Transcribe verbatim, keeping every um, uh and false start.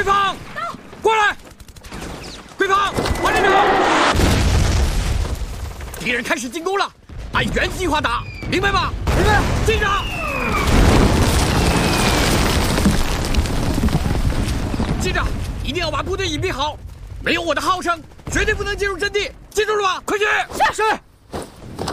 芳，过来！桂芳，往这边跑！敌人开始进攻了，按原计划打，明白吗？ 明白。 记着。记着，一定要把部队隐蔽好，没有我的号声，绝对不能进入阵地，记住了吗？快去！ 是是。